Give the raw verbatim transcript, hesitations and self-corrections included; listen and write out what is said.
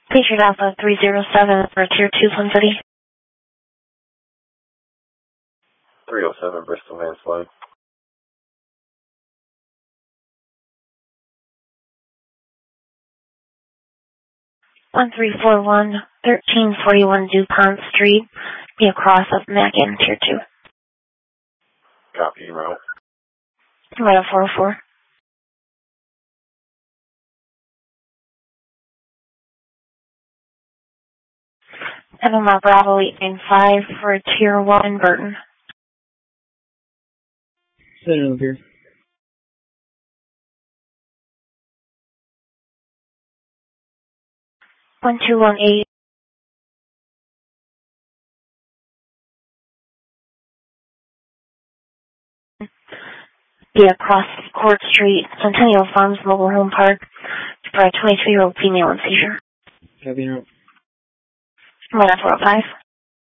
Patriot Alpha three zero seven for Tier two Sun City. three oh seven Bristol Van Flight. one three four one, thirteen forty-one DuPont Street, be across of Mackin, Tier two. Copy, route. Right at four oh four. Panama Bravo eight nine five for Tier one Burton. Send it over here. one two one eight. Be across Court Street, Centennial Farms Mobile Home Park for a twenty-two-year-old female in seizure. Copy, route. Right at four oh five.